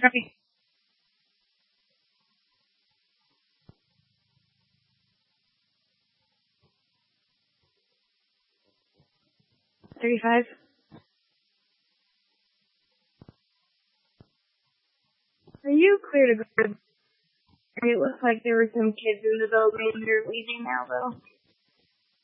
copy. 35. Are you clear to go? It looks like there were some kids in the building. They're leaving now, though.